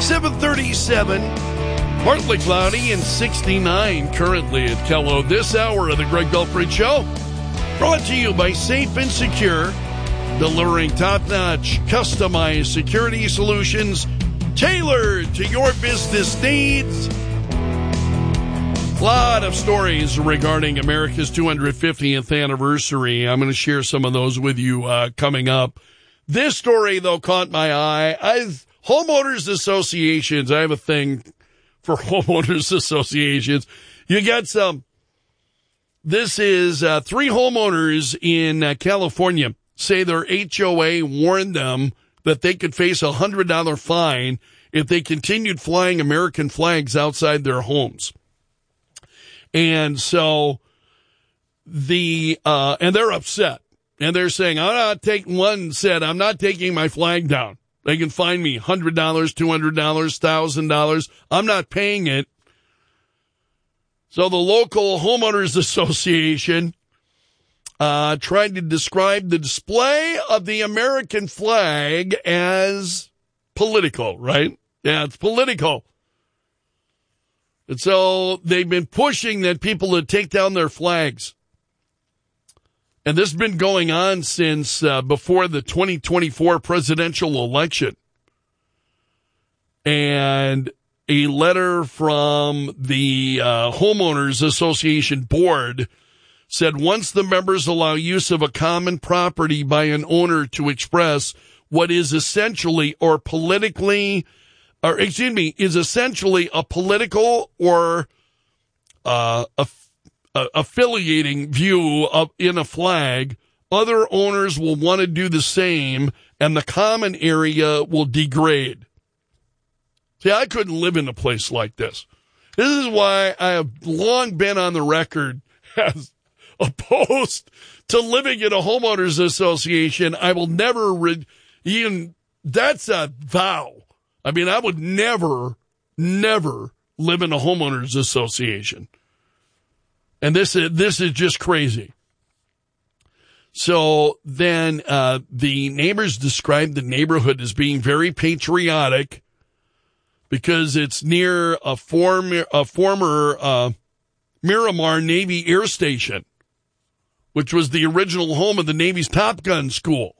7:37, partly cloudy and 69 currently at Kello. This hour of the Greg Belfry Show, brought to you by Safe and Secure, delivering top-notch, customized security solutions tailored to your business needs. A lot of stories regarding America's 250th anniversary. I'm going to share some of those with you coming up. This story, though, caught my eye. Homeowners associations, I have a thing for homeowners associations. You got some. This is 3 homeowners in California say their HOA warned them that they could face a $100 fine if they continued flying American flags outside their homes. And so and they're upset. And they're saying, one said, I'm not taking my flag down. They can fine me $100, $200, $1,000. I'm not paying it. So the local homeowners association tried to describe the display of the American flag as political, right? Yeah, it's political. And so they've been pushing that people to take down their flags. And this has been going on since before the 2024 presidential election. And a letter from the Homeowners Association board said once the members allow use of a common property by an owner to express what is essentially a political or affiliating view in a flag, other owners will want to do the same, and the common area will degrade. See, I couldn't live in a place like this. This is why I have long been on the record as opposed to living in a homeowners association. I will never that's a vow. I mean, I would never live in a homeowners association. And this is just crazy. So then the neighbors described the neighborhood as being very patriotic because it's near a former Miramar Navy Air Station, which was the original home of the Navy's Top Gun school.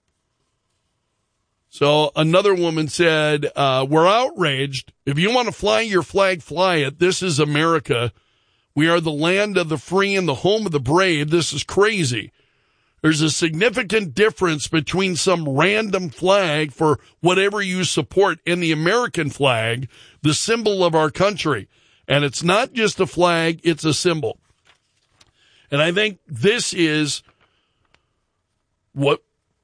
So another woman said, we're outraged. If you want to fly your flag, fly it. This is America. We are the land of the free and the home of the brave. This is crazy. There's a significant difference between some random flag for whatever you support and the American flag, the symbol of our country. And it's not just a flag, it's a symbol. And I think this is what,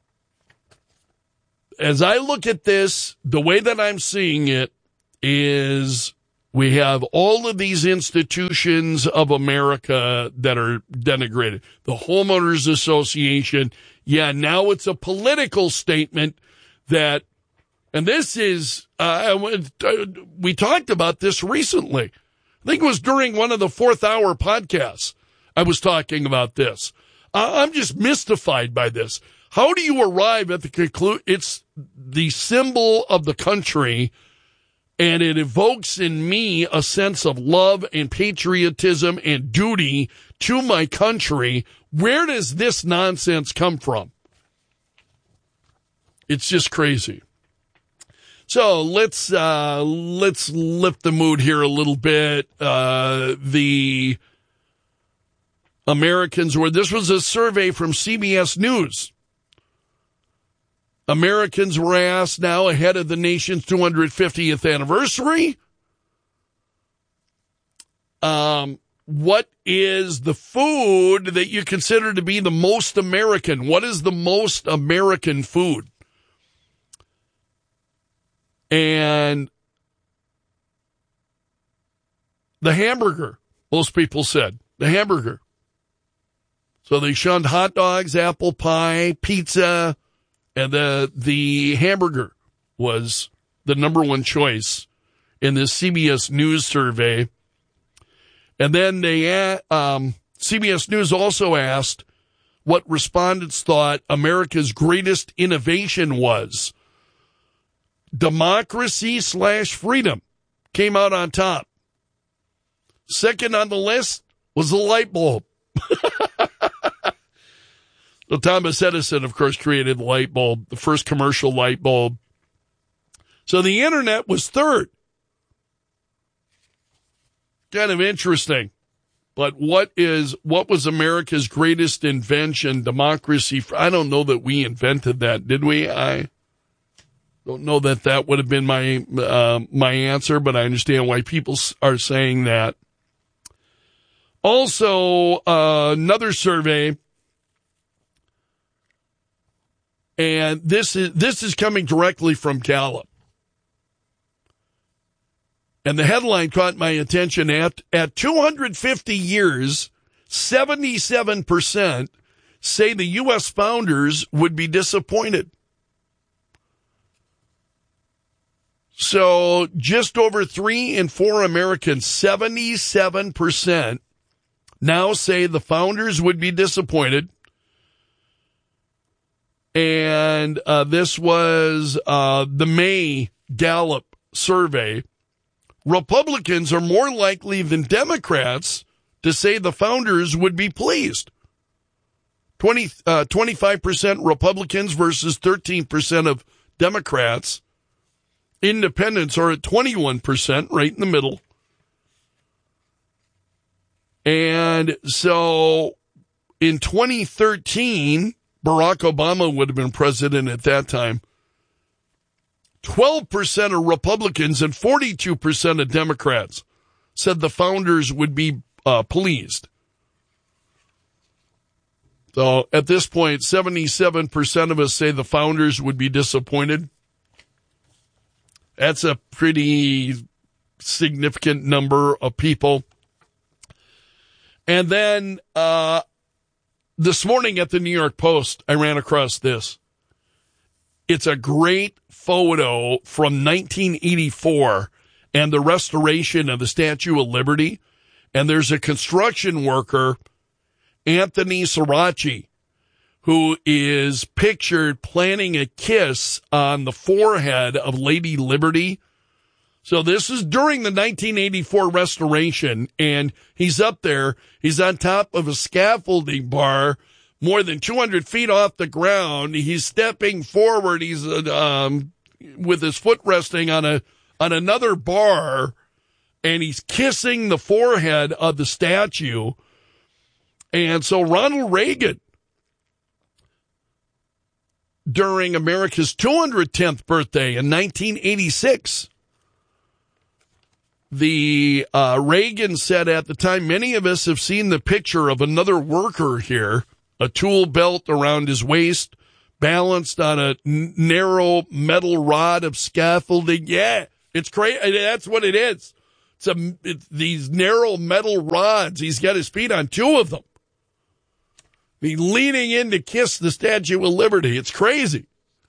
as I look at this, the way that I'm seeing it is we have all of these institutions of America that are denigrated. The Homeowners Association, yeah, now it's a political statement that, and this is, we talked about this recently. I think it was during one of the 4th Hour podcasts I was talking about this. I'm just mystified by this. How do you arrive at the conclusion? It's the symbol of the country, and it evokes in me a sense of love and patriotism and duty to my country. Where does this nonsense come from? It's just crazy. So let's lift the mood here a little bit. The Americans this was a survey from CBS News. Americans were asked now ahead of the nation's 250th anniversary, what is the food that you consider to be the most American? What is the most American food? And the hamburger, most people said, the hamburger. So they shunned hot dogs, apple pie, pizza, and the hamburger was the number one choice in this CBS News survey. And then CBS News also asked what respondents thought America's greatest innovation was democracy/freedom came out on top. Second on the list was the light bulb. So Thomas Edison, of course, created the light bulb, the first commercial light bulb. So the internet was third. Kind of interesting. But what was America's greatest invention? Democracy. I don't know that we invented that, did we? I don't know that would have been my answer, but I understand why people are saying that. Also, another survey, and this is coming directly from Gallup. And the headline caught my attention. At 250 years, 77% say the U.S. founders would be disappointed. So just over 3 in 4 Americans, 77%, now say the founders would be disappointed. And this was the May Gallup survey. Republicans are more likely than Democrats to say the founders would be pleased. 25% Republicans versus 13% of Democrats. Independents are at 21%, right in the middle. And so in 2013, Barack Obama would have been president at that time. 12% of Republicans and 42% of Democrats said the founders would be pleased. So at this point, 77% of us say the founders would be disappointed. That's a pretty significant number of people. And then this morning at the New York Post, I ran across this. It's a great photo from 1984 and the restoration of the Statue of Liberty. And there's a construction worker, Anthony Sirachi, who is pictured planting a kiss on the forehead of Lady Liberty. So this is during the 1984 restoration, and he's up there. He's on top of a scaffolding bar more than 200 feet off the ground. He's stepping forward. He's with his foot resting on another bar, and he's kissing the forehead of the statue. And so Ronald Reagan, during America's 210th birthday in 1986, the Reagan said at the time, many of us have seen the picture of another worker here, a tool belt around his waist, balanced on a narrow metal rod of scaffolding. Yeah, it's crazy. That's what it is. It's these narrow metal rods. He's got his feet on 2 of them. He's leaning in to kiss the Statue of Liberty. It's crazy.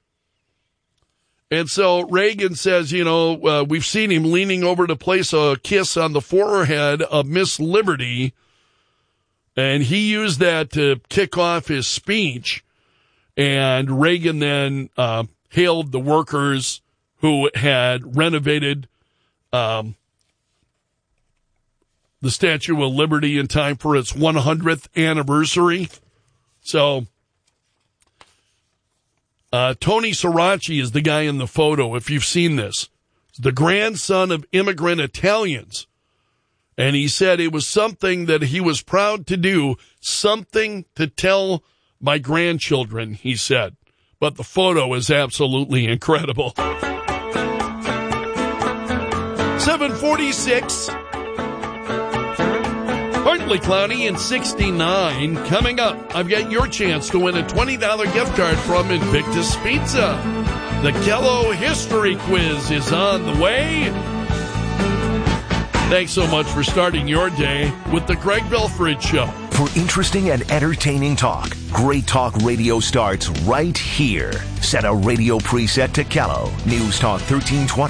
And so Reagan says, we've seen him leaning over to place a kiss on the forehead of Miss Liberty. And he used that to kick off his speech. And Reagan then hailed the workers who had renovated the Statue of Liberty in time for its 100th anniversary. So Tony Sirachi is the guy in the photo, if you've seen this. He's the grandson of immigrant Italians. And he said it was something that he was proud to do, something to tell my grandchildren, he said. But the photo is absolutely incredible. 746. Partly cloudy and 69. Coming up, I've got your chance to win a $20 gift card from Invictus Pizza. The Kello History Quiz is on the way. Thanks so much for starting your day with the Greg Belfridge Show. For interesting and entertaining talk, Great talk radio starts right here. Set a radio preset to Callow. News Talk 1320,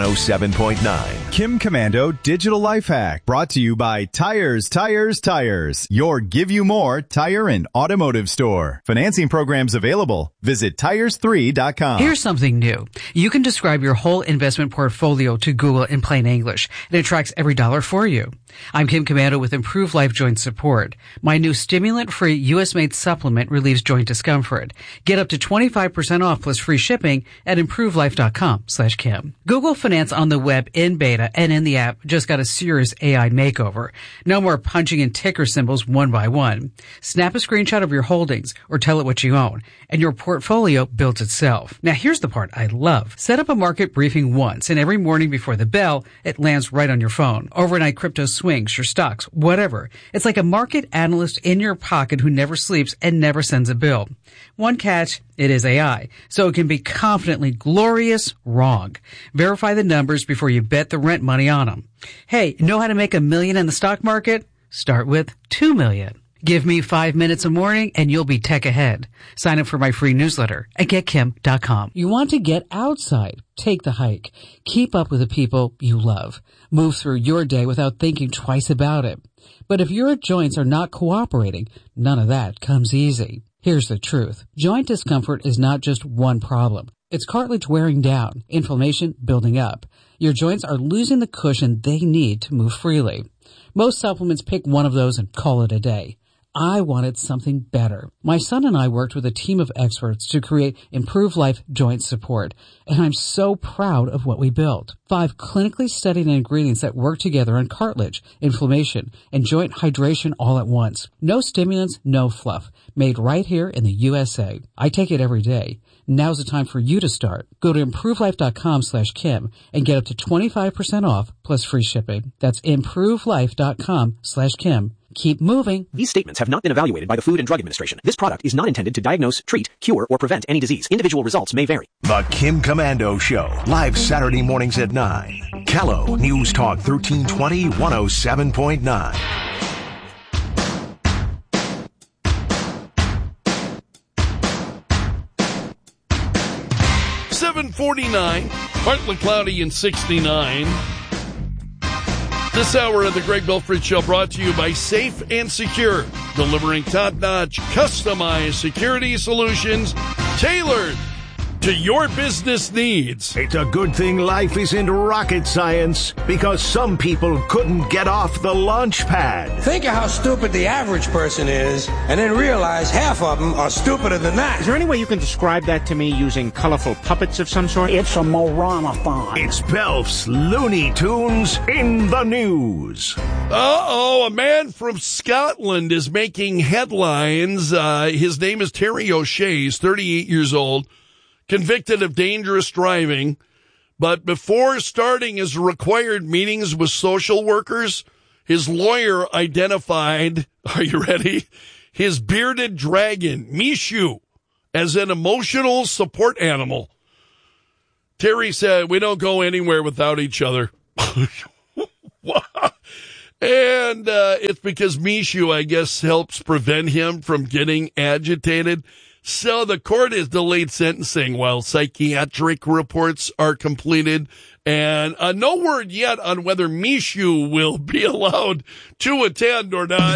107.9. Kim Commando Digital Life Hack. Brought to you by Tires, Tires, Tires. Your Give You More tire and automotive store. Financing programs available. Visit tires3.com. Here's something new. You can describe your whole investment portfolio to Google in plain English, and it tracks every dollar for you. I'm Kim Commando with Improved Life Joint Support. My new stimulant-free U.S.-made supplement relieves joint discomfort. Get up to 25% off plus free shipping at improvedlife.com/Kim. Google Finance on the web in beta and in the app just got a serious AI makeover. No more punching in ticker symbols one by one. Snap a screenshot of your holdings or tell it what you own, and your portfolio builds itself. Now here's the part I love. Set up a market briefing once, and every morning before the bell, it lands right on your phone. Overnight crypto swings, your stocks, whatever. It's like a market analyst in your pocket who never sleeps and never sends a bill. One catch, it is AI, so it can be confidently glorious wrong. Verify the numbers before you bet the rent money on them. Hey, know how to make $1 million in the stock market? Start with $2 million. Give me 5 minutes a morning and you'll be tech ahead. Sign up for my free newsletter at getkim.com. You want to get outside. Take the hike. Keep up with the people you love. Move through your day without thinking twice about it. But if your joints are not cooperating, none of that comes easy. Here's the truth. Joint discomfort is not just one problem. It's cartilage wearing down, inflammation building up. Your joints are losing the cushion they need to move freely. Most supplements pick one of those and call it a day. I wanted something better. My son and I worked with a team of experts to create Improved Life Joint Support, and I'm so proud of what we built. 5 clinically studied ingredients that work together on cartilage, inflammation, and joint hydration all at once. No stimulants, no fluff. Made right here in the USA. I take it every day. Now's the time for you to start. Go to improvedlife.com/Kim and get up to 25% off plus free shipping. That's improvedlife.com/Kim. Keep moving. These statements have not been evaluated by the Food and Drug Administration. This product is not intended to diagnose, treat, cure, or prevent any disease. Individual results may vary. The Kim Commando Show. Live Saturday mornings at 9. Callow, News Talk 1320, 107.9. .49, partly cloudy and 69. This hour of the Greg Belford Show brought to you by Safe and Secure, delivering top-notch, customized security solutions tailored to your business needs. It's a good thing life isn't rocket science, because some people couldn't get off the launch pad. Think of how stupid the average person is, and then realize half of them are stupider than that. Is there any way you can describe that to me using colorful puppets of some sort? It's a Moranathon. It's Belf's Looney Tunes in the news. A man from Scotland is making headlines. His name is Terry O'Shea. He's 38 years old. Convicted of dangerous driving, but before starting his required meetings with social workers, his lawyer identified, are you ready, his bearded dragon, Mishu, as an emotional support animal. Terry said, "We don't go anywhere without each other." And it's because Mishu, I guess, helps prevent him from getting agitated. So the court has delayed sentencing while psychiatric reports are completed. And no word yet on whether Mishu will be allowed to attend or not.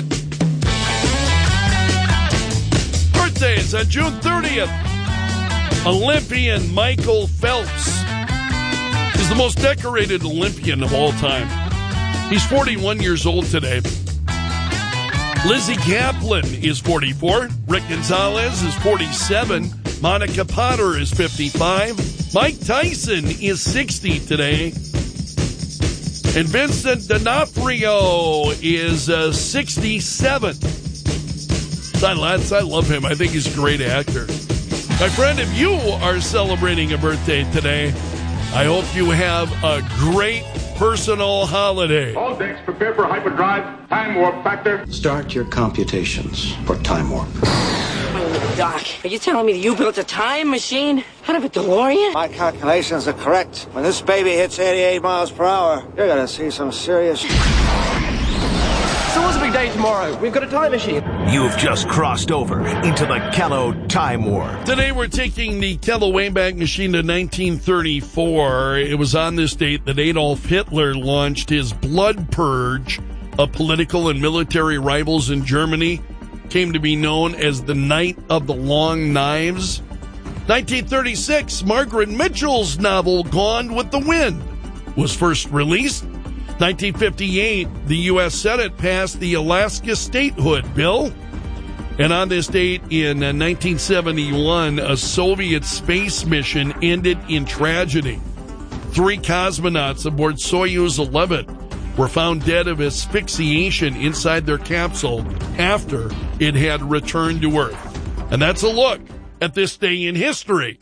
Birthdays on June 30th. Olympian Michael Phelps is the most decorated Olympian of all time. He's 41 years old today. Lizzie Kaplan is 44. Rick Gonzalez is 47. Monica Potter is 55. Mike Tyson is 60 today. And Vincent D'Onofrio is 67. I love him. I think he's a great actor. My friend, if you are celebrating a birthday today, I hope you have a great personal holiday. All decks prepare for hyperdrive. Time warp factor. Start your computations for time warp. Doc, are you telling me that you built a time machine out of a DeLorean? My calculations are correct. When this baby hits 88 miles per hour, you're gonna see some serious... So what's the big day tomorrow? We've got a time machine. You've just crossed over into the Kello Time Warp. Today we're taking the Kello Wayback Machine to 1934. It was on this date that Adolf Hitler launched his blood purge of political and military rivals in Germany. Came to be known as the Night of the Long Knives. 1936, Margaret Mitchell's novel Gone with the Wind was first released. 1958, the U.S. Senate passed the Alaska Statehood Bill. And on this date in 1971, a Soviet space mission ended in tragedy. 3 cosmonauts aboard Soyuz 11 were found dead of asphyxiation inside their capsule after it had returned to Earth. And that's a look at this day in history.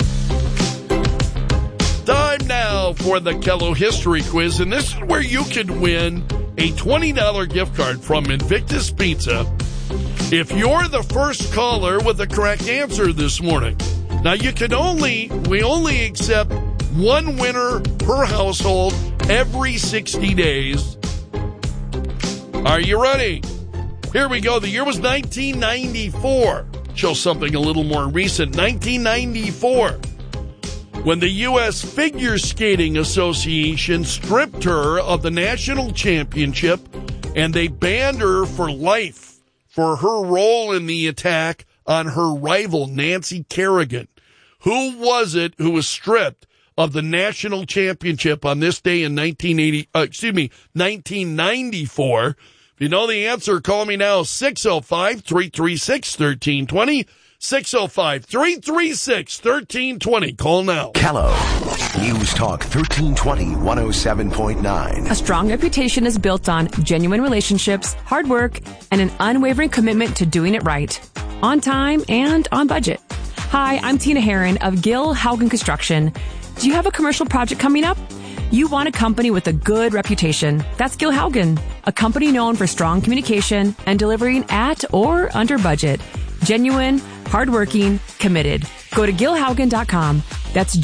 Time now for the Kello History Quiz, and this is where you could win a $20 gift card from Invictus Pizza if you're the first caller with the correct answer this morning. Now, we only accept one winner per household every 60 days. Are you ready? Here we go. The year was 1994. Show something a little more recent. 1994. When the U.S. Figure Skating Association stripped her of the national championship and they banned her for life for her role in the attack on her rival, Nancy Kerrigan. Who was it who was stripped of the national championship on this day in 1994? If you know the answer, call me now, 605-336-1320. 605-336-1320. Call now. Kello. News Talk 1320, 107.9. A strong reputation is built on genuine relationships, hard work, and an unwavering commitment to doing it right. On time and on budget. Hi, I'm Tina Herron of Gil Haugen Construction. Do you have a commercial project coming up? You want a company with a good reputation. That's Gil Haugen, a company known for strong communication and delivering at or under budget. Genuine, hardworking, committed. Go to GilHaugen.com. That's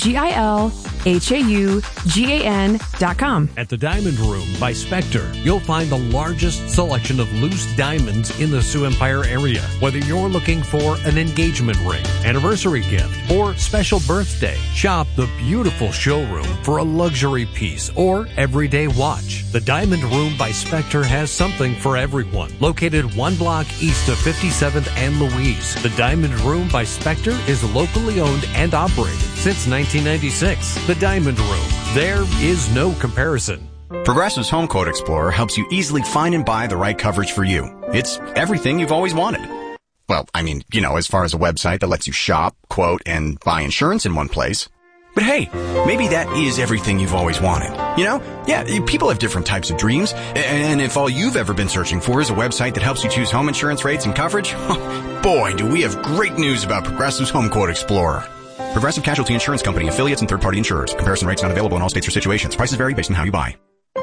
GilHaugan.com. At the Diamond Room by Spectre, you'll find the largest selection of loose diamonds in the Sioux Empire area. Whether you're looking for an engagement ring, anniversary gift, or special birthday, shop the beautiful showroom for a luxury piece or everyday watch. The Diamond Room by Spectre has something for everyone. Located 1 block east of 57th and Louise, the Diamond Room by Spectre is locally owned and operated since 1996. The Diamond Room. There is no comparison. Progressive's Home Quote Explorer helps you easily find and buy the right coverage for you. It's everything you've always wanted. Well, I mean, as far as a website that lets you shop, quote, and buy insurance in one place. But hey, maybe that is everything you've always wanted. Yeah, people have different types of dreams. And if all you've ever been searching for is a website that helps you choose home insurance rates and coverage, boy, do we have great news about Progressive's Home Quote Explorer. Progressive Casualty Insurance Company, affiliates, and third-party insurers. Comparison rates not available in all states or situations. Prices vary based on how you buy.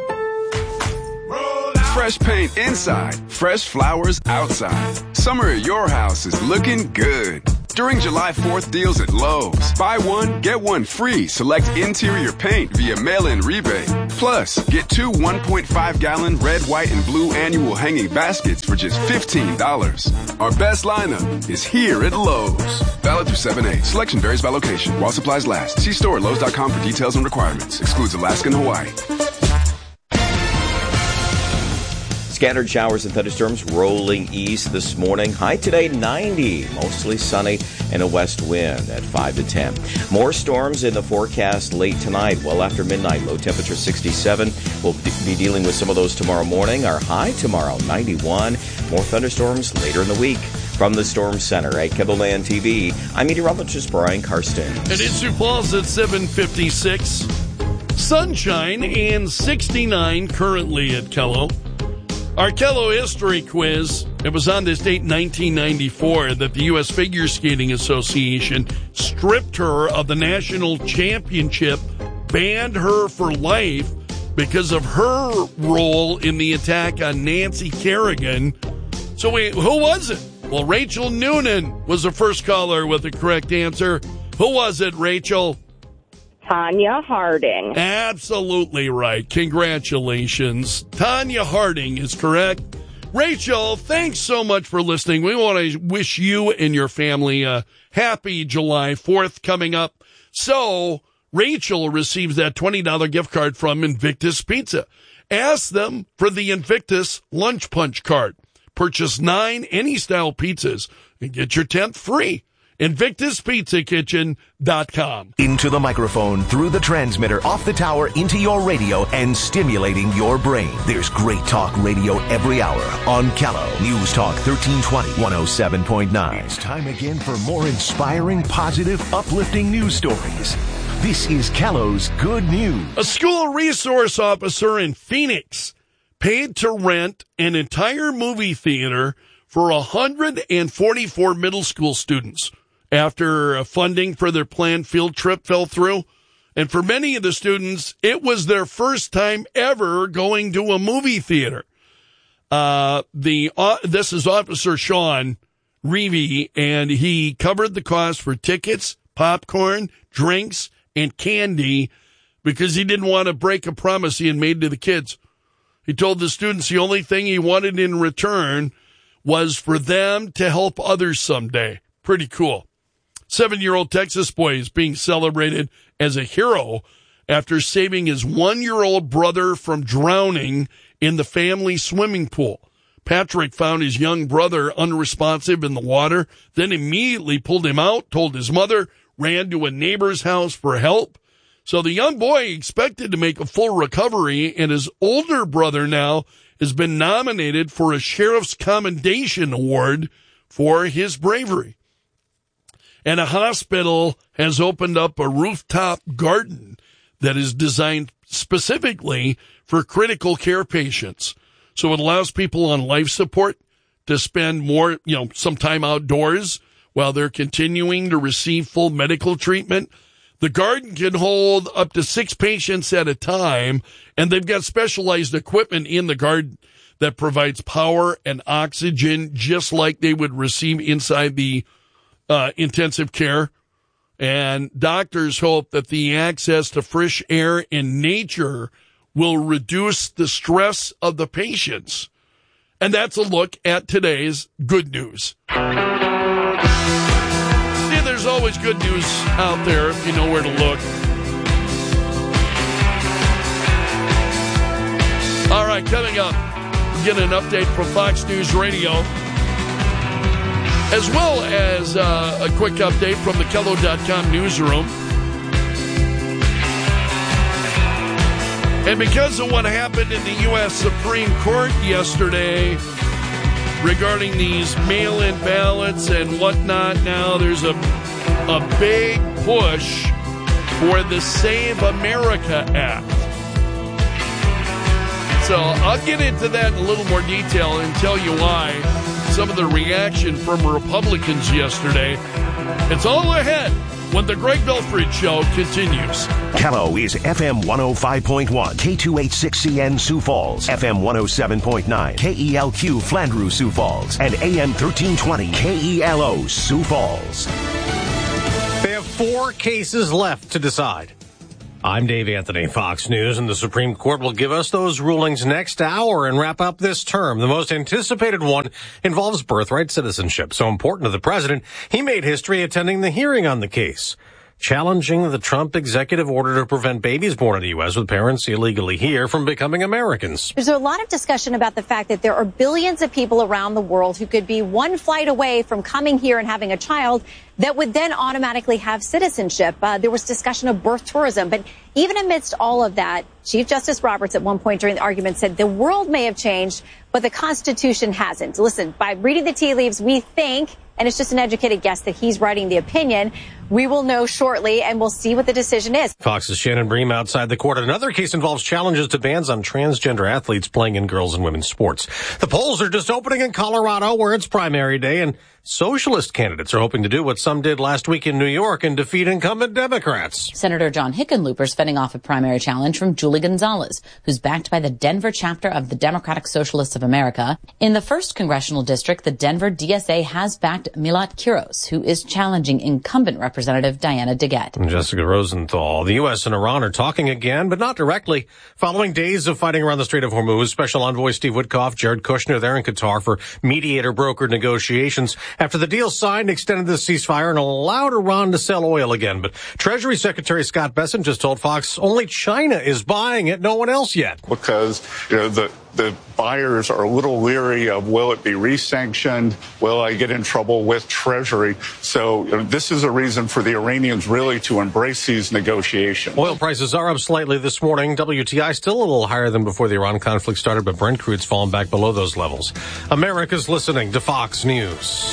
Fresh paint inside, fresh flowers outside. Summer at your house is looking good. During July 4th deals at Lowe's, buy one, get one free. Select interior paint via mail-in rebate. Plus, get 2 1.5-gallon red, white, and blue annual hanging baskets for just $15. Our best lineup is here at Lowe's. Valid through 7/8. Selection varies by location. While supplies last. See store at Lowe's.com for details and requirements. Excludes Alaska and Hawaii. Scattered showers and thunderstorms rolling east this morning. High today, 90. Mostly sunny and a west wind at 5 to 10. More storms in the forecast late tonight, well after midnight. Low temperature 67. We'll be dealing with some of those tomorrow morning. Our high tomorrow, 91. More thunderstorms later in the week. From the Storm Center at KEBOLAND TV, I'm meteorologist Brian Karsten. It is Sioux Falls at 7:56. Sunshine and 69 currently at Kello. Our Kello History Quiz, it was on this date, 1994, that the U.S. Figure Skating Association stripped her of the national championship, banned her for life because of her role in the attack on Nancy Kerrigan. So wait, who was it? Well, Rachel Noonan was the first caller with the correct answer. Who was it, Rachel? Tanya Harding. Absolutely right. Congratulations. Tanya Harding is correct. Rachel, thanks so much for listening. We want to wish you and your family a happy July 4th coming up. So Rachel receives that $20 gift card from Invictus Pizza. Ask them for the Invictus Lunch Punch card. Purchase 9 any-style pizzas and get your 10th free. InvictusPizzaKitchen.com. Into the microphone, through the transmitter, off the tower, into your radio, and stimulating your brain. There's great talk radio every hour on Callow. News Talk 1320, 107.9. It's time again for more inspiring, positive, uplifting news stories. This is Callow's Good News. A school resource officer in Phoenix paid to rent an entire movie theater for 144 middle school students after funding for their planned field trip fell through. And for many of the students, it was their first time ever going to a movie theater. This is Officer Sean Reevy, and he covered the cost for tickets, popcorn, drinks, and candy because he didn't want to break a promise he had made to the kids. He told the students the only thing he wanted in return was for them to help others someday. Pretty cool. 7-year-old Texas boy is being celebrated as a hero after saving his 1-year-old brother from drowning in the family swimming pool. Patrick found his young brother unresponsive in the water, then immediately pulled him out, told his mother, ran to a neighbor's house for help. So the young boy expected to make a full recovery, and his older brother now has been nominated for a Sheriff's Commendation Award for his bravery. And a hospital has opened up a rooftop garden that is designed specifically for critical care patients. So it allows people on life support to spend more, some time outdoors while they're continuing to receive full medical treatment. The garden can hold up to 6 patients at a time, and they've got specialized equipment in the garden that provides power and oxygen just like they would receive inside the intensive care. And doctors hope that the access to fresh air and nature will reduce the stress of the patients. And that's a look at today's good news. See, there's always good news out there if you know where to look. All right, coming up, get an update from Fox News Radio, as well as a quick update from the Kello.com newsroom. And because of what happened in the U.S. Supreme Court yesterday regarding these mail-in ballots and whatnot, now there's a big push for the Save America Act. So I'll get into that in a little more detail and tell you why. Some of the reaction from Republicans yesterday. It's all ahead when the Greg Belfrage Show continues. Callow is FM 105.1, K286CN Sioux Falls, FM 107.9, KELQ Flandreau Sioux Falls, and AM 1320 KELO Sioux Falls. They have 4 cases left to decide. I'm Dave Anthony, Fox News, and the Supreme Court will give us those rulings next hour and wrap up this term. The most anticipated one involves birthright citizenship. So important to the president, he made history attending the hearing on the case, challenging the Trump executive order to prevent babies born in the U.S. with parents illegally here from becoming Americans. There's a lot of discussion about the fact that there are billions of people around the world who could be one flight away from coming here and having a child that would then automatically have citizenship. There was discussion of birth tourism. But even amidst all of that, Chief Justice Roberts at one point during the argument said the world may have changed, but the Constitution hasn't. Listen, by reading the tea leaves, we think, and it's just an educated guess, that he's writing the opinion. We will know shortly, and we'll see what the decision is. Fox's Shannon Bream outside the court. Another case involves challenges to bans on transgender athletes playing in girls' and women's sports. The polls are just opening in Colorado, where it's primary day, and socialist candidates are hoping to do what some did last week in New York and defeat incumbent Democrats. Senator John Hickenlooper's fending off a primary challenge from Julie Gonzalez, who's backed by the Denver chapter of the Democratic Socialists of America. In the 1st Congressional District, the Denver DSA has backed Milat Quiros, who is challenging incumbent Representative Representative Diana DeGette. Jessica Rosenthal. The U.S. and Iran are talking again, but not directly. Following days of fighting around the Strait of Hormuz, Special Envoy Steve Witkoff, Jared Kushner, there in Qatar for mediator-brokered negotiations. After the deal signed, extended the ceasefire and allowed Iran to sell oil again. But Treasury Secretary Scott Bessent just told Fox only China is buying it, no one else yet. Because, the buyers are a little leery of, will it be re-sanctioned? Will I get in trouble with Treasury? So this is a reason for the Iranians really to embrace these negotiations. Oil prices are up slightly this morning. WTI still a little higher than before the Iran conflict started, but Brent crude's fallen back below those levels. America's listening to Fox News.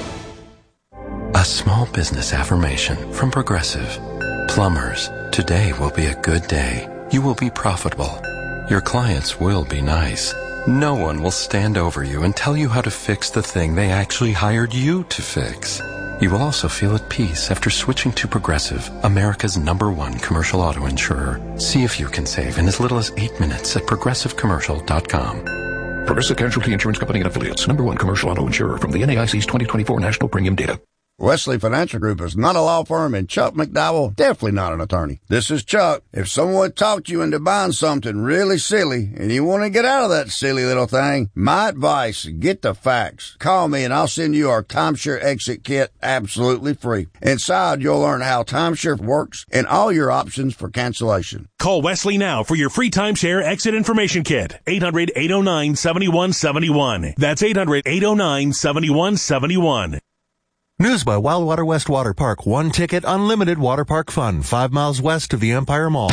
A small business affirmation from Progressive. Plumbers, today will be a good day. You will be profitable. Your clients will be nice. No one will stand over you and tell you how to fix the thing they actually hired you to fix. You will also feel at peace after switching to Progressive, America's #1 commercial auto insurer. See if you can save in as little as 8 minutes at progressivecommercial.com. Progressive Casualty Insurance Company and Affiliates, #1 commercial auto insurer from the NAIC's 2024 National Premium Data. Wesley Financial Group is not a law firm, and Chuck McDowell definitely not an attorney. This is Chuck. If someone talked you into buying something really silly and you want to get out of that silly little thing, my advice, get the facts. Call me and I'll send you our timeshare exit kit absolutely free. Inside, you'll learn how timeshare works and all your options for cancellation. Call Wesley now for your free timeshare exit information kit. 800-809-7171. That's 800-809-7171. News by Wildwater West Water Park. One ticket, unlimited water park fun. 5 miles west of the Empire Mall.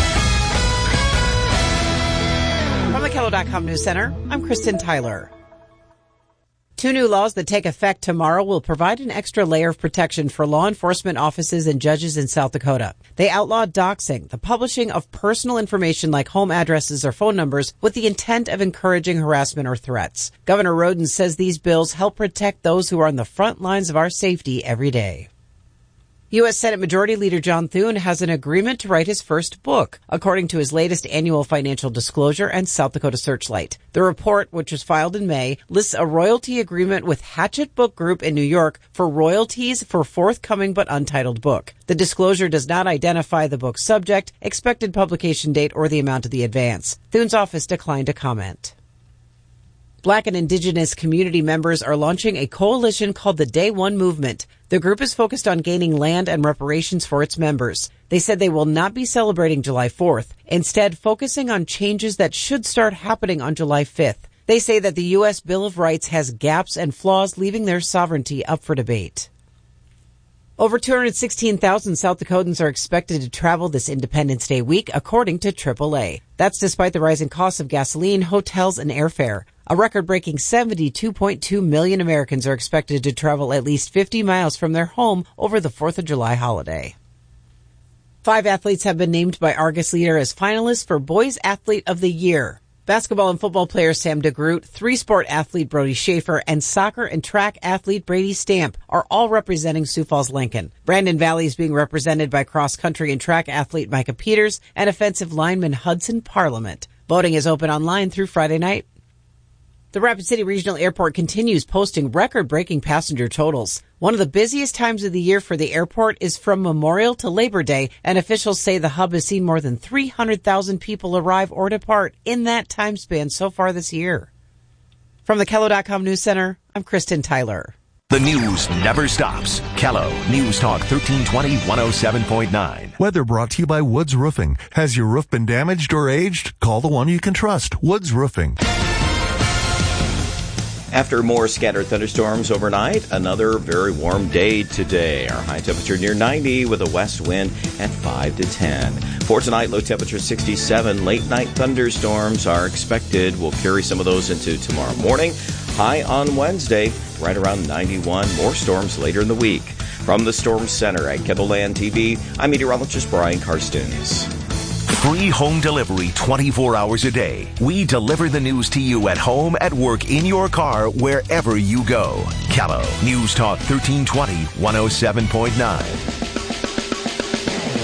From the Kello.com News Center, I'm Kristen Tyler. 2 new laws that take effect tomorrow will provide an extra layer of protection for law enforcement offices and judges in South Dakota. They outlaw doxing, the publishing of personal information like home addresses or phone numbers with the intent of encouraging harassment or threats. Governor Roden says these bills help protect those who are on the front lines of our safety every day. U.S. Senate Majority Leader John Thune has an agreement to write his first book, according to his latest annual financial disclosure and South Dakota Searchlight. The report, which was filed in May, lists a royalty agreement with Hatchet Book Group in New York for royalties for forthcoming but untitled book. The disclosure does not identify the book's subject, expected publication date, or the amount of the advance. Thune's office declined to comment. Black and Indigenous community members are launching a coalition called the Day One Movement. The group is focused on gaining land and reparations for its members. They said they will not be celebrating July 4th, instead focusing on changes that should start happening on July 5th. They say that the U.S. Bill of Rights has gaps and flaws, leaving their sovereignty up for debate. Over 216,000 South Dakotans are expected to travel this Independence Day week, according to AAA. That's despite the rising costs of gasoline, hotels, and airfare. A record-breaking 72.2 million Americans are expected to travel at least 50 miles from their home over the 4th of July holiday. 5 athletes have been named by Argus Leader as finalists for Boys Athlete of the Year. Basketball and football player Sam DeGroot, 3-sport athlete Brody Schaefer, and soccer and track athlete Brady Stamp are all representing Sioux Falls Lincoln. Brandon Valley is being represented by cross-country and track athlete Micah Peters and offensive lineman Hudson Parliament. Voting is open online through Friday night. The Rapid City Regional Airport continues posting record-breaking passenger totals. One of the busiest times of the year for the airport is from Memorial to Labor Day, and officials say the hub has seen more than 300,000 people arrive or depart in that time span so far this year. From the Kello.com News Center, I'm Kristen Tyler. The news never stops. Kello News Talk 1320 107.9. Weather brought to you by Woods Roofing. Has your roof been damaged or aged? Call the one you can trust, Woods Roofing. After more scattered thunderstorms overnight, another very warm day today. Our high temperature near 90 with a west wind at 5 to 10. For tonight, low temperature 67. Late night thunderstorms are expected. We'll carry some of those into tomorrow morning. High on Wednesday, right around 91. More storms later in the week. From the Storm Center at KENDLELAND TV, I'm meteorologist Brian Karstuns. Free home delivery 24 hours a day. We deliver the news to you at home, at work, in your car, wherever you go. Kello News Talk 1320 107.9.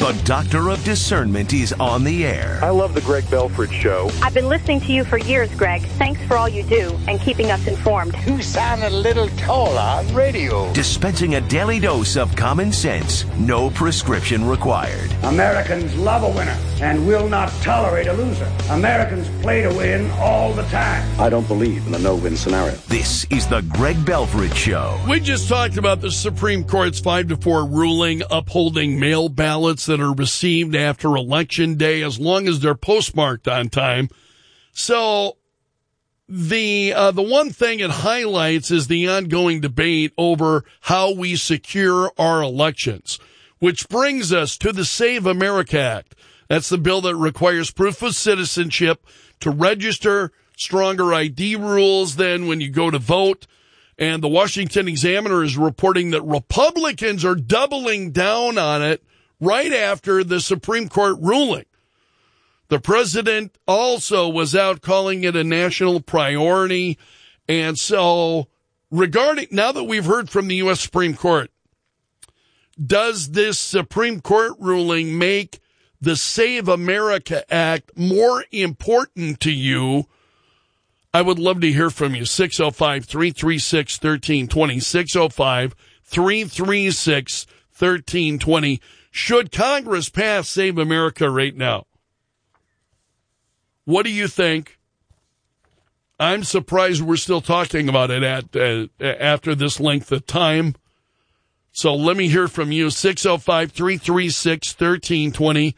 The Doctor of Discernment is on the air. I love the Greg Belford Show. I've been listening to you for years, Greg. Thanks for all you do and keeping us informed. You sound a little taller on radio. Dispensing a daily dose of common sense, no prescription required. Americans love a winner and will not tolerate a loser. Americans play to win all the time. I don't believe in a no-win scenario. This is the Greg Belford Show. We just talked about the Supreme Court's 5-4 ruling upholding mail ballots that are received after Election Day as long as they're postmarked on time. So the one thing it highlights is the ongoing debate over how we secure our elections, which brings us to the Save America Act. That's the bill that requires proof of citizenship to register, stronger ID rules than when you go to vote. And the Washington Examiner is reporting that Republicans are doubling down on it right after the Supreme Court ruling. The president also was out calling it a national priority. And so regarding, now that we've heard from the U.S. Supreme Court, does this Supreme Court ruling make the Save America Act more important to you? I would love to hear from you. 605-336-1320. 605-336-1320. Should Congress pass Save America right now? What do you think? I'm surprised we're still talking about it after this length of time. So let me hear from you. 605-336-1320.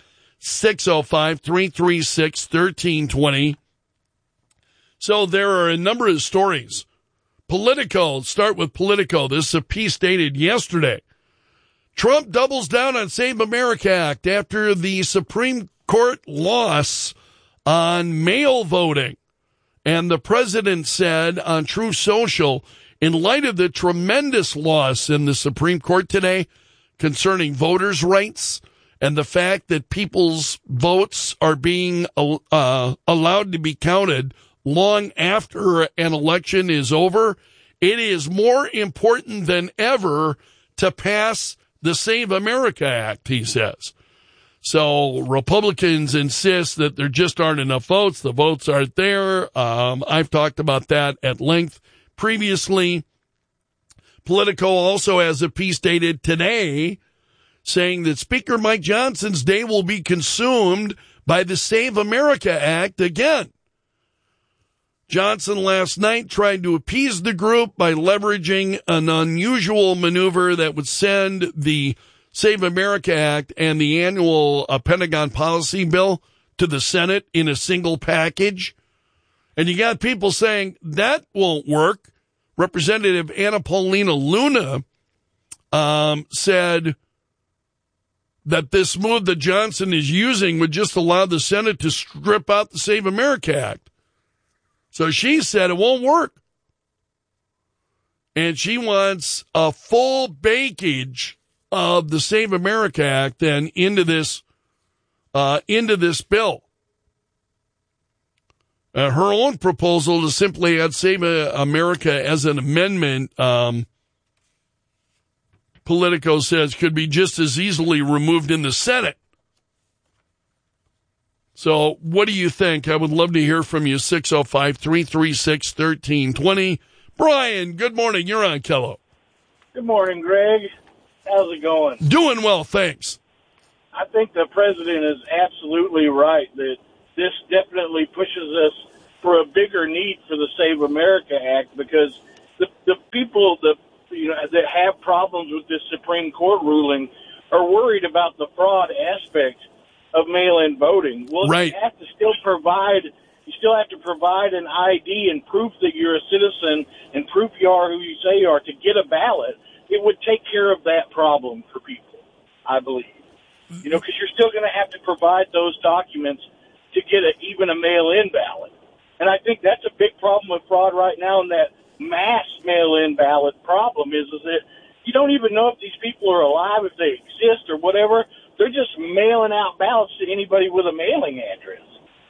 605-336-1320. So there are a number of stories. Politico, start with Politico. This is a piece dated yesterday. Trump doubles down on Save America Act after the Supreme Court loss on mail voting. And the president said on Truth Social, in light of the tremendous loss in the Supreme Court today concerning voters' rights and the fact that people's votes are being allowed to be counted long after an election is over, it is more important than ever to pass the Save America Act, he says. So Republicans insist that there just aren't enough votes. The votes aren't there. I've talked about that at length previously. Politico also has a piece dated today saying that Speaker Mike Johnson's day will be consumed by the Save America Act again. Johnson last night tried to appease the group by leveraging an unusual maneuver that would send the Save America Act and the annual Pentagon policy bill to the Senate in a single package. And you got people saying that won't work. Representative Anna Paulina Luna said that this move that Johnson is using would just allow the Senate to strip out the Save America Act. So she said it won't work. And she wants a full bakage of the Save America Act and into this bill. Her own proposal to simply add Save America as an amendment, Politico says, could be just as easily removed in the Senate. So what do you think? I would love to hear from you. 605-336-1320. Brian, good morning. You're on Kello. Good morning, Greg. How's it going? Doing well, thanks. I think the president is absolutely right that this definitely pushes us for a bigger need for the Save America Act, because the people that have problems with this Supreme Court ruling are worried about the fraud aspect of mail-in voting. Well, right. You still have to provide an ID and proof that you're a citizen and proof you are who you say you are to get a ballot. It would take care of that problem for people, I believe. Because you're still going to have to provide those documents to get even a mail-in ballot. And I think that's a big problem with fraud right now, and that mass mail-in ballot problem is that you don't even know if these people are alive, if they exist or whatever. They're just mailing out ballots to anybody with a mailing address.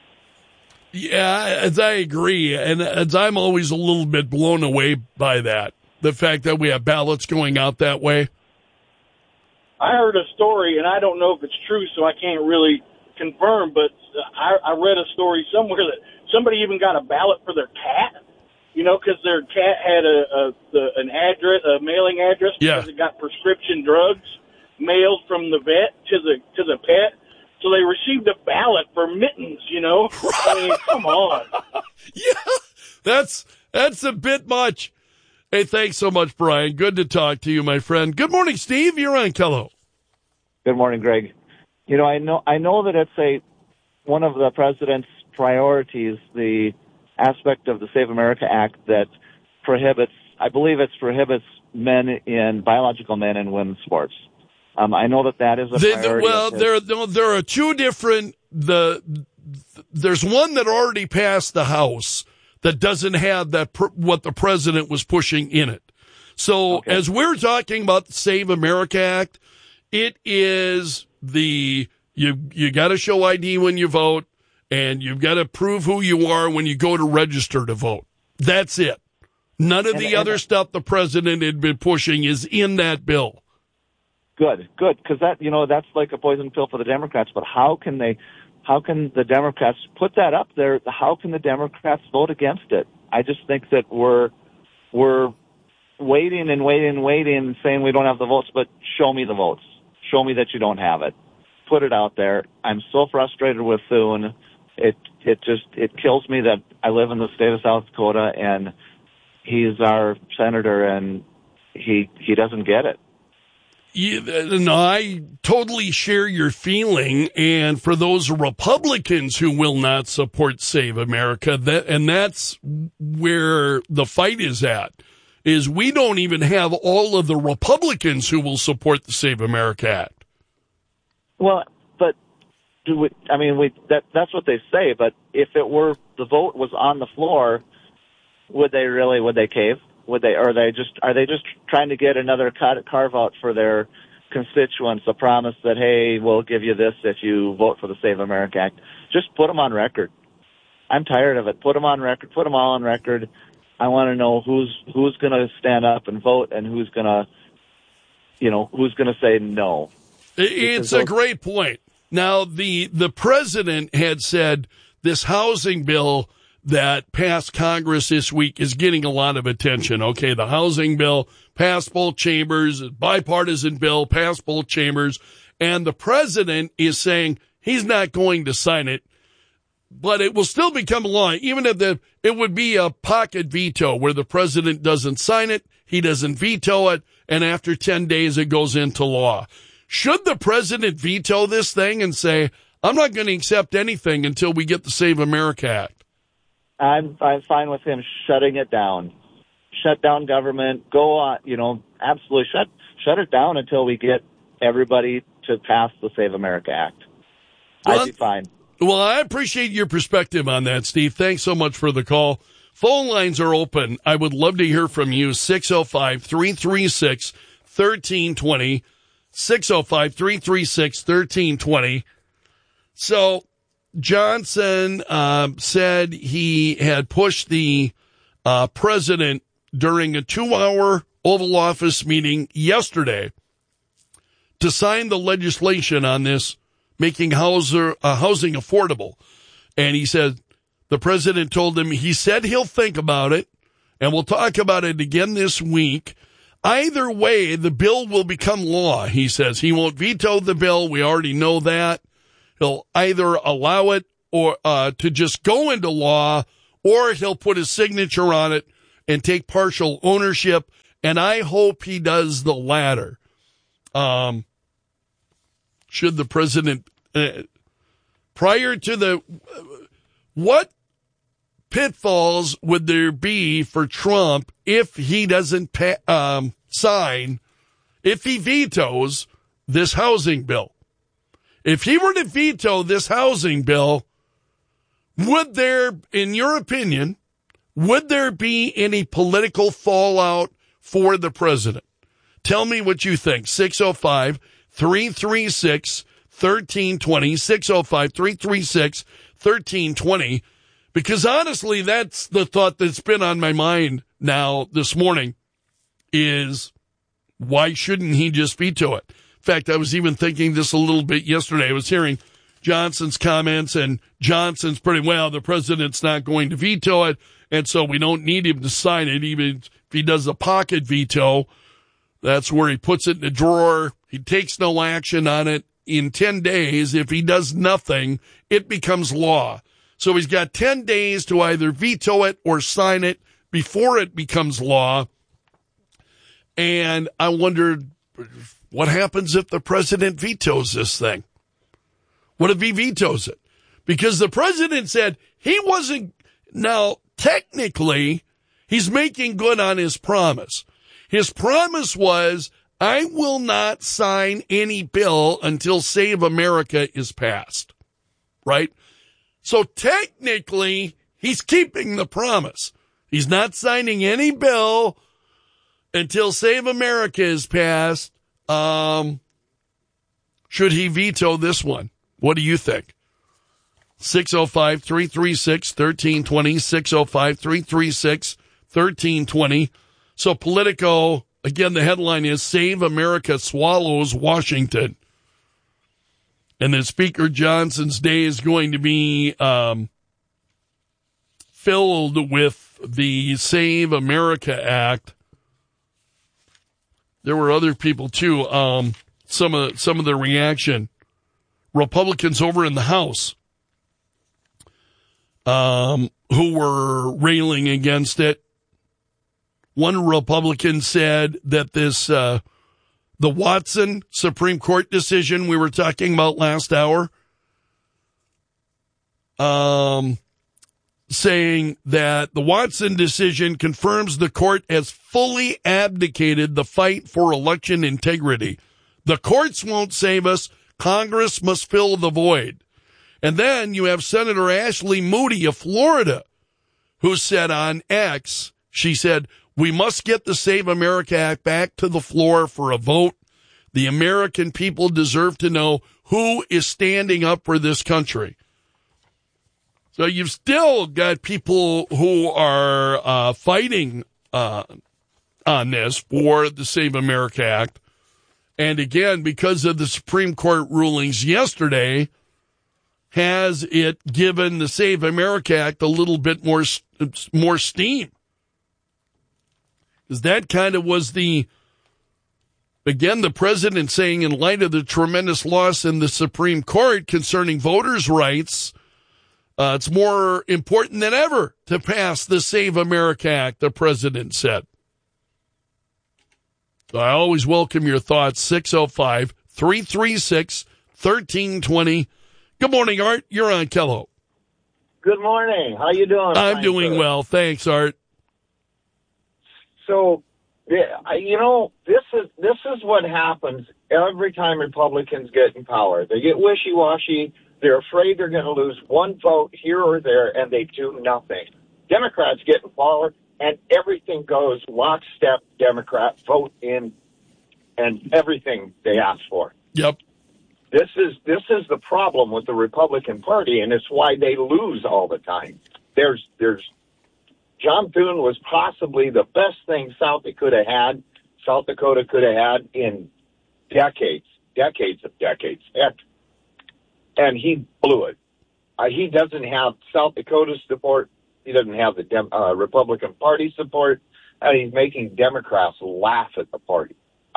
Yeah, I agree. And as I'm always a little bit blown away by that, the fact that we have ballots going out that way. I heard a story, and I don't know if it's true, so I can't really confirm, but I read a story somewhere that somebody even got a ballot for their cat, because their cat had an address, a mailing address, because it got prescription drugs mailed from the vet to the pet. So they received a ballot for mittens, I mean, come on. Yeah, that's a bit much. Hey, thanks so much, Brian. Good to talk to you, my friend. Good morning, Steve. You're on Kello. Good morning, Greg. I know that it's one of the president's priorities, the aspect of the Save America Act that prohibits biological men in women's sports. I know that is a priority. There are two different. There's one that already passed the House that doesn't have what the president was pushing in it. So as we're talking about the Save America Act, it is you got to show ID when you vote, and you've got to prove who you are when you go to register to vote. That's it. None of the other stuff the president had been pushing is in that bill. Good, because that's like a poison pill for the Democrats. But how can the Democrats put that up there? How can the Democrats vote against it? I just think that we're waiting and saying we don't have the votes, but show me the votes. Show me that you don't have it. Put it out there. I'm so frustrated with Thune. It kills me that I live in the state of South Dakota and he's our senator and he doesn't get it. I totally share your feeling, and for those Republicans who will not support Save America, that's where the fight is at, is we don't even have all of the Republicans who will support the Save America Act. Well, but that's what they say, but if the vote was on the floor, would they cave? Are they just trying to get another carve out for their constituents, a promise that, hey, we'll give you this if you vote for the Save America Act? Just put them on record. I'm tired of it. Put them on record. Put them all on record. I want to know who's going to stand up and vote and who's going to say no. It's a great point. Now, the president had said this housing bill that passed Congress this week is getting a lot of attention. Okay, the housing bill passed both chambers, bipartisan bill passed both chambers, and the president is saying he's not going to sign it, but it will still become law, even if it would be a pocket veto where the president doesn't sign it, he doesn't veto it, and after 10 days it goes into law. Should the president veto this thing and say, I'm not going to accept anything until we get the Save America Act? I'm fine with him shutting it down. Shut down government. Go on, absolutely shut it down until we get everybody to pass the Save America Act. I'd be fine. Well, I appreciate your perspective on that, Steve. Thanks so much for the call. Phone lines are open. I would love to hear from you. 605-336-1320. 605-336-1320. So Johnson said he had pushed the president during a 2-hour Oval Office meeting yesterday to sign the legislation on this, making housing affordable. And he said the president told him, he said he'll think about it, and we'll talk about it again this week. Either way, the bill will become law, he says. He won't veto the bill. We already know that. He'll either allow it or to just go into law, or he'll put his signature on it and take partial ownership. And I hope he does the latter. Should the president, prior to what pitfalls would there be for Trump if he doesn't sign, if he vetoes this housing bill? If he were to veto this housing bill, would there, in your opinion, would there be any political fallout for the president? Tell me what you think. 605-336-1320, 605-336-1320. Because honestly, that's the thought that's been on my mind now this morning, is why shouldn't he just veto it? In fact, I was even thinking this a little bit yesterday. I was hearing Johnson's comments, and Johnson's pretty well, the president's not going to veto it, and so we don't need him to sign it, even if he does a pocket veto. That's where he puts it in the drawer. He takes no action on it. In 10 days, if he does nothing, it becomes law. So he's got 10 days to either veto it or sign it before it becomes law. And I wondered, what happens if the president vetoes this thing? What if he vetoes it? Because the president said he wasn't. Now, technically, he's making good on his promise. His promise was, I will not sign any bill until Save America is passed. Right? So technically, he's keeping the promise. He's not signing any bill until Save America is passed. Should he veto this one? What do you think? 605-336-1320, 605-336-1320. So Politico, again, the headline is Save America Swallows Washington. And then Speaker Johnson's day is going to be filled with the Save America Act. There were other people, too. Some of the reaction. Republicans over in the House who were railing against it. One Republican said that this the Watson Supreme Court decision we were talking about last hour, saying that the Watson decision confirms the court has fully abdicated the fight for election integrity. The courts won't save us. Congress must fill the void. And then you have Senator Ashley Moody of Florida, who said on X, she said, we must get the Save America Act back to the floor for a vote. The American people deserve to know who is standing up for this country. So you've still got people who are fighting on this for the Save America Act. And again, because of the Supreme Court rulings yesterday, has it given the Save America Act a little bit more steam? Because that kind of was the president saying, in light of the tremendous loss in the Supreme Court concerning voters' rights, it's more important than ever to pass the Save America Act, the president said. So I always welcome your thoughts, 605-336-1320. Good morning, Art. You're on Kello. Good morning. How you doing? I'm doing well. Thanks, Art. So, you know, this is what happens every time Republicans get in power. They get wishy-washy. They're afraid they're going to lose one vote here or there, and they do nothing. Democrats get in power, and everything goes lockstep Democrat vote in, and everything they ask for. Yep. This is the problem with the Republican Party, and it's why they lose all the time. There's John Thune was possibly the best thing South Dakota could have had in decades of decades. Heck, and he blew it. He doesn't have South Dakota's support. He doesn't have the Republican Party support, and he's making Democrats laugh at the party.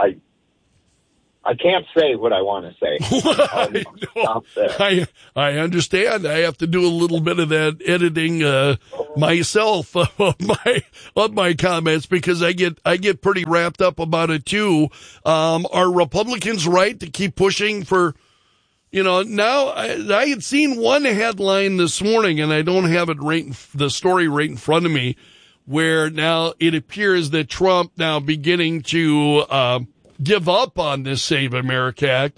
I can't say what I want to say. Stop there. I understand. I have to do a little bit of that editing myself on my comments because I get pretty wrapped up about it too. Are Republicans right to keep pushing for? You know, now I had seen one headline this morning, and I don't have it the story right in front of me, where now it appears that Trump now beginning to give up on this Save America Act.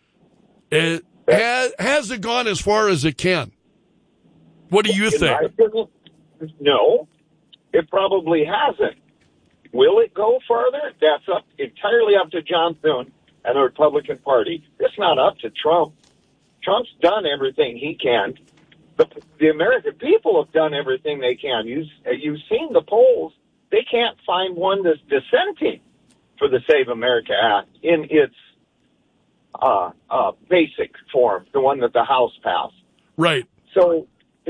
Has it gone as far as it can? What do you think? No, it probably hasn't. Will it go further? That's entirely up to John Thune and the Republican Party. It's not up to Trump. Trump's done everything he can. The American people have done everything they can. You've seen the polls. They can't find one that's dissenting for the Save America Act in its basic form, the one that the House passed. Right. So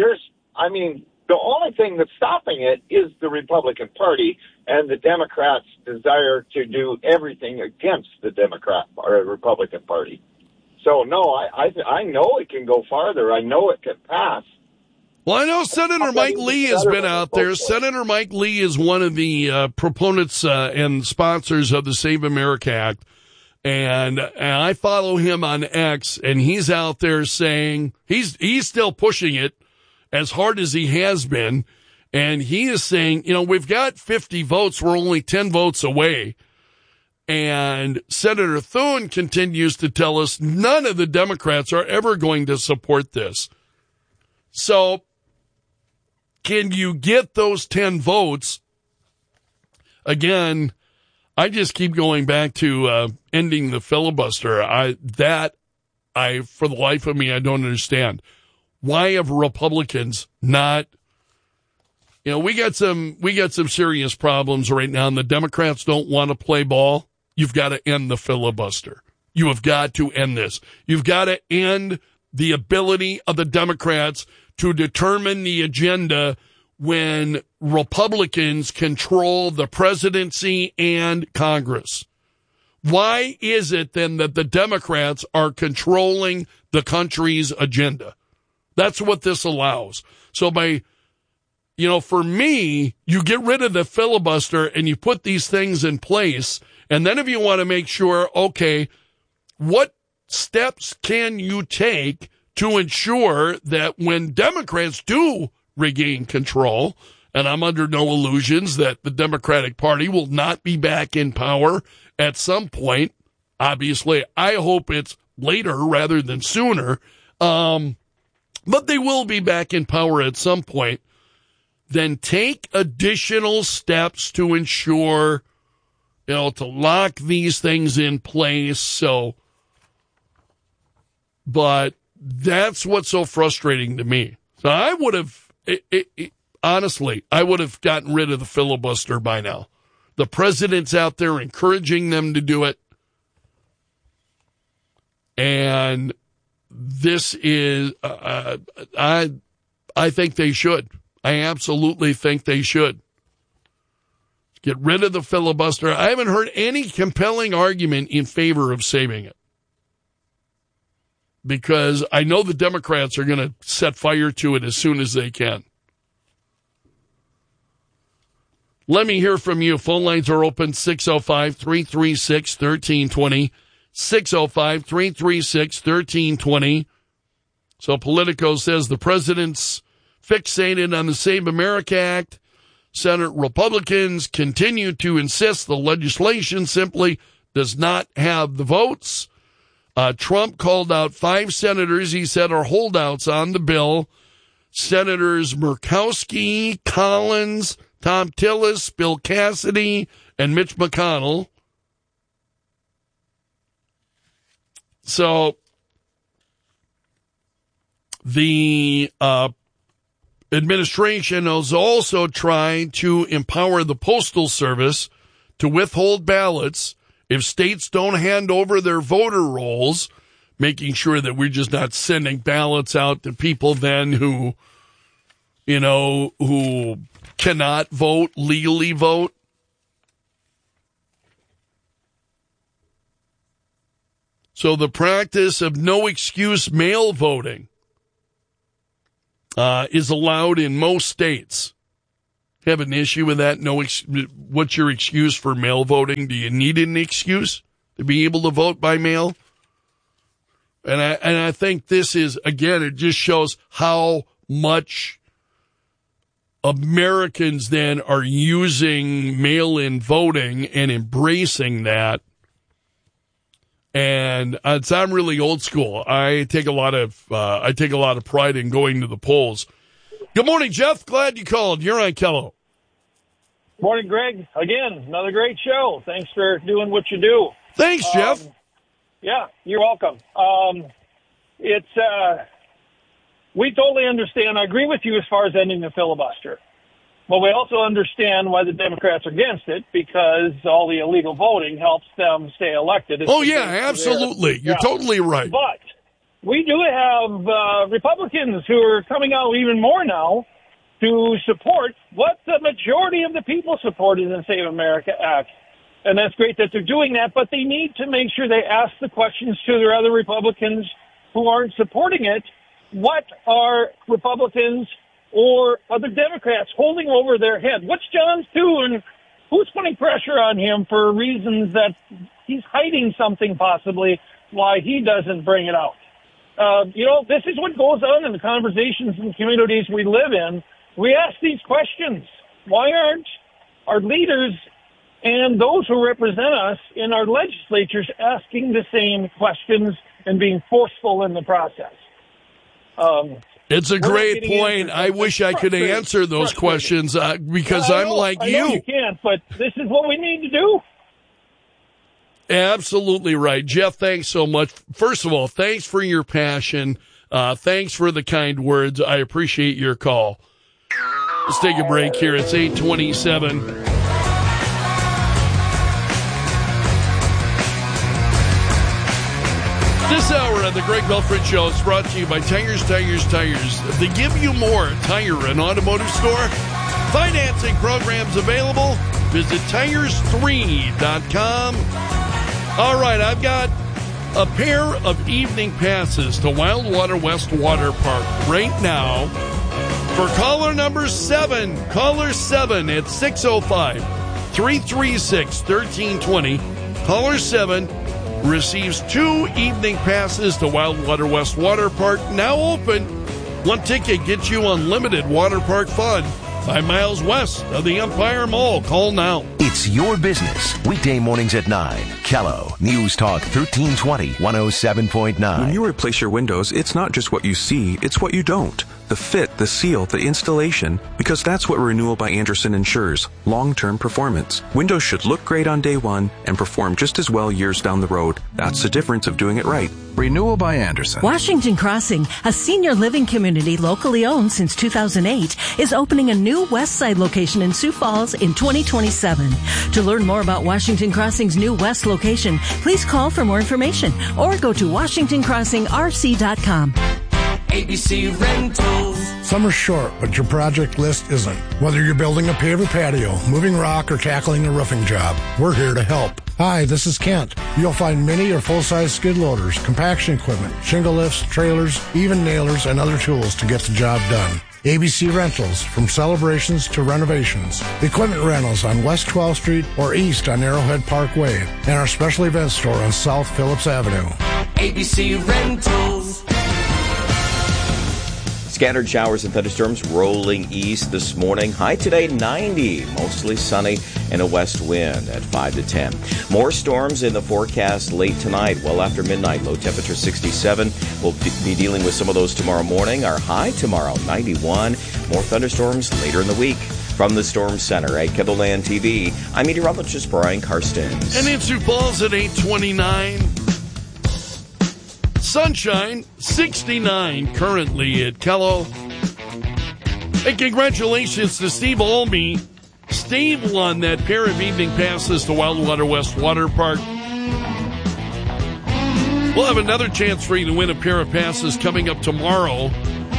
the only thing that's stopping it is the Republican Party and the Democrats' desire to do everything against the Republican Party. So, no, I know it can go farther. I know it can pass. Well, I know Senator Mike Lee has been out there. Senator Mike Lee is one of the proponents and sponsors of the Save America Act. And I follow him on X, and he's out there saying he's still pushing it as hard as he has been. And he is saying, we've got 50 votes. We're only 10 votes away. And Senator Thune continues to tell us none of the Democrats are ever going to support this. So can you get those 10 votes? Again, I just keep going back to ending the filibuster. For the life of me, I don't understand. Why have Republicans not? We got some serious problems right now, and the Democrats don't want to play ball. You've got to end the filibuster. You have got to end this. You've got to end the ability of the Democrats to determine the agenda when Republicans control the presidency and Congress. Why is it then that the Democrats are controlling the country's agenda? That's what this allows. So for me, you get rid of the filibuster and you put these things in place. And then if you want to make sure, okay, what steps can you take to ensure that when Democrats do regain control, and I'm under no illusions that the Democratic Party will not be back in power at some point. Obviously, I hope it's later rather than sooner. But they will be back in power at some point. Then take additional steps to ensure, to lock these things in place. But that's what's so frustrating to me. So I would have, honestly, I would have gotten rid of the filibuster by now. The president's out there encouraging them to do it. And this is, I think they should. I absolutely think they should. Get rid of the filibuster. I haven't heard any compelling argument in favor of saving it. Because I know the Democrats are going to set fire to it as soon as they can. Let me hear from you. Phone lines are open, 605-336-1320. 605-336-1320. So Politico says the president's fixated on the Save America Act. Senate Republicans continue to insist the legislation simply does not have the votes. Trump called out 5 senators he said are holdouts on the bill. Senators Murkowski, Collins, Tom Tillis, Bill Cassidy, and Mitch McConnell. So the administration is also trying to empower the Postal Service to withhold ballots if states don't hand over their voter rolls, making sure that we're just not sending ballots out to people then who cannot vote, legally vote. So the practice of no excuse mail voting is allowed in most states. Have an issue with that? What's your excuse for mail voting? Do you need an excuse to be able to vote by mail? And I think this is, again, it just shows how much Americans then are using mail-in voting and embracing that. And I'm really old school. I take a lot of pride in going to the polls. Good morning, Jeff. Glad you called. You're on Kello. Morning, Greg. Again, another great show. Thanks for doing what you do. Thanks, Jeff. Yeah, you're welcome. We totally understand. I agree with you as far as ending the filibuster. But we also understand why the Democrats are against it, because all the illegal voting helps them stay elected. Oh, yeah, absolutely. You're totally right. But we do have Republicans who are coming out even more now to support what the majority of the people supported in the Save America Act. And that's great that they're doing that, but they need to make sure they ask the questions to their other Republicans who aren't supporting it. What are Republicans or other Democrats holding over their head? What's John's doing? Who's putting pressure on him for reasons that he's hiding something possibly why he doesn't bring it out? This is what goes on in the conversations in the communities we live in. We ask these questions. Why aren't our leaders and those who represent us in our legislatures asking the same questions and being forceful in the process? It's a great point. I wish I could answer those questions because I'm like you. I know you can't, but this is what we need to do. Absolutely right. Jeff, thanks so much. First of all, thanks for your passion. Thanks for the kind words. I appreciate your call. Let's take a break here. It's 8:27. This hour of the Greg Belford Show is brought to you by Tires. They give you more. Tire and automotive store. Financing programs available. Visit tires3.com. All right, I've got a pair of evening passes to Wildwater West Water Park right now for caller number 7. Caller 7 at 605-336-1320. Caller 7 receives 2 evening passes to Wildwater West Water Park, now open. 1 ticket gets you unlimited water park fun. 5 miles west of the Empire Mall. Call now. It's your business. Weekday mornings at 9. Kello News Talk 1320 107.9. When you replace your windows, it's not just what you see, it's what you don't. The fit, the seal, the installation, because that's what Renewal by Andersen ensures, long-term performance. Windows should look great on day one and perform just as well years down the road. That's the difference of doing it right. Renewal by Andersen. Washington Crossing, a senior living community locally owned since 2008, is opening a new West Side location in Sioux Falls in 2027. To learn more about Washington Crossing's new West location, please call for more information or go to WashingtonCrossingRC.com. ABC Rentals. Summer's short, but your project list isn't. Whether you're building a paver patio, moving rock, or tackling a roofing job, we're here to help. Hi, this is Kent. You'll find mini or full-size skid loaders, compaction equipment, shingle lifts, trailers, even nailers, and other tools to get the job done. ABC Rentals, from celebrations to renovations. Equipment rentals on West 12th Street or east on Arrowhead Parkway, and our special event store on South Phillips Avenue. ABC Rentals. Scattered showers and thunderstorms rolling east this morning. High today, 90. Mostly sunny and a west wind at 5 to 10. More storms in the forecast late tonight, well after midnight. Low temperature 67. We'll be dealing with some of those tomorrow morning. Our high tomorrow, 91. More thunderstorms later in the week. From the Storm Center at KENDLELAND TV, I'm meteorologist Brian Karstens. And in Sioux Falls at 8:29. Sunshine, 69 currently at Kello. And congratulations to Steve Olney. Steve won that pair of evening passes to Wildwater West Water Park. We'll have another chance for you to win a pair of passes coming up tomorrow.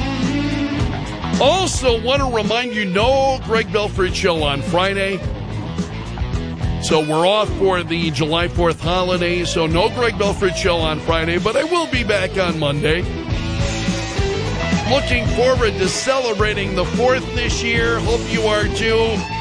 Also, want to remind you, no Greg Belford Show on Friday. So we're off for the July 4th holiday, so no Greg Belford Show on Friday, but I will be back on Monday. Looking forward to celebrating the 4th this year. Hope you are too.